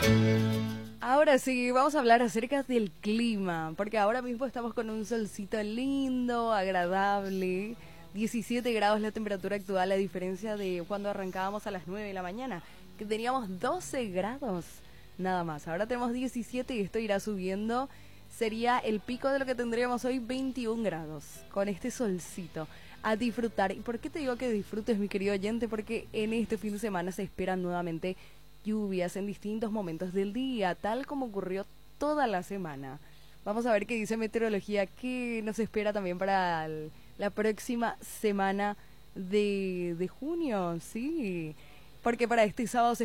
Ahora sí, vamos a hablar acerca del clima, porque ahora mismo estamos con un solcito lindo, agradable, 17 grados la temperatura actual, a diferencia de cuando arrancábamos a las 9 de la mañana, que teníamos 12 grados nada más. Ahora tenemos 17 y esto irá subiendo. Sería el pico de lo que tendríamos hoy, 21 grados, con este solcito. A disfrutar. ¿Y por qué te digo que disfrutes, mi querido oyente? Porque en este fin de semana se esperan nuevamente lluvias en distintos momentos del día, tal como ocurrió toda la semana. Vamos a ver qué dice meteorología, qué nos espera también para la próxima semana de junio, sí. Porque para este sábado se